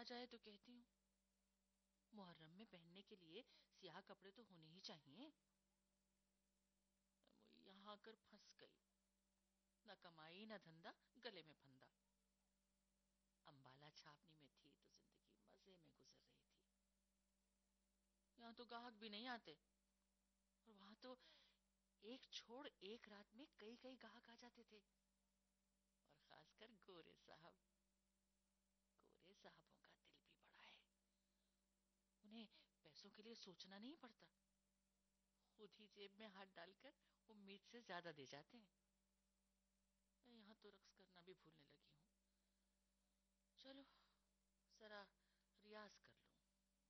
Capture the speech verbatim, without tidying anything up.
आ जाए तो कहती हूँ, मुहर्रम में पहनने के लिए सियाह कपड़े तो होने ही चाहिए। यहाँ आकर फंस गई, न कमाई न धंधा, गले में फंदा। अंबाला छावनी में थी तो जिंदगी मजे में गुजर रही थी। यहाँ तो गाहक भी नहीं आते, और वहां तो एक छोड़ एक रात में कई कई गाहक आ जाते थे। और खासकर गोरे साहब। गोरे साहबों का दिल भी बड़ा है, उन्हें पैसों के लिए सोचना नहीं पड़ता, खुद ही जेब में हाथ डालकर उम्मीद से ज्यादा दे जाते हैं। मैं यहाँ तो रक्स करना भी भूलने लगी हूँ। चलो जरा